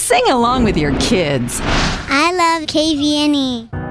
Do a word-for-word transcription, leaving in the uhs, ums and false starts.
Sing along with your kids. I love K V N E.